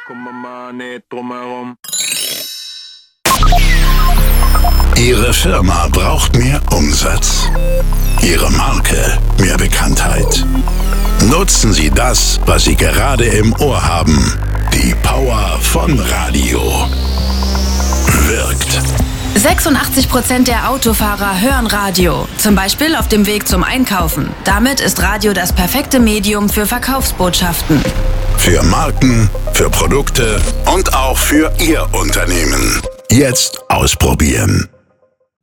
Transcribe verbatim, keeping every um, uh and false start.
Ihre Firma braucht mehr Umsatz. Ihre Marke mehr Bekanntheit. Nutzen Sie das, was Sie gerade im Ohr haben. Die Power von Radio. Wirkt. sechsundachtzig Prozent der Autofahrer hören Radio, zum Beispiel auf dem Weg zum Einkaufen. Damit ist Radio das perfekte Medium für Verkaufsbotschaften. Für Marken, für Produkte und auch für Ihr Unternehmen. Jetzt ausprobieren.